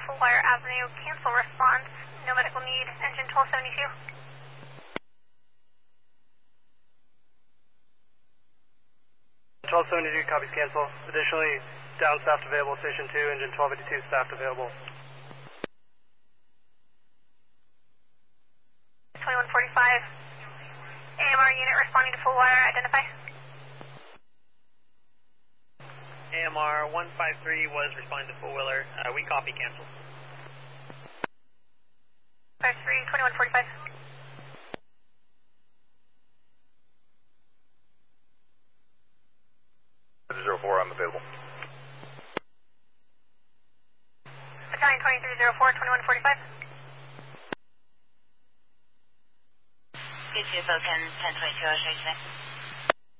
Fulwire Avenue, cancel response, no medical need, engine 1272. 1272 copies cancel. Additionally, down staffed available, station 2, engine 1282 staffed available. 2145. AMR unit responding to Fulwire, identify. AMR 153 was responding to Fullwiller. We copy cancel. 53, 2145. 04, I'm available. Battalion 2304, 2145. Good, 1022,